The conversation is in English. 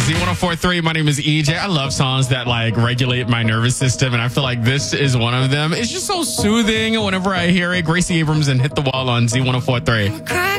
Z1043. My name is EJ. I love songs that like regulate my nervous system, and I feel like this is one of them. It's just so soothing whenever I hear it. Gracie Abrams and Hit the Wall on Z1043.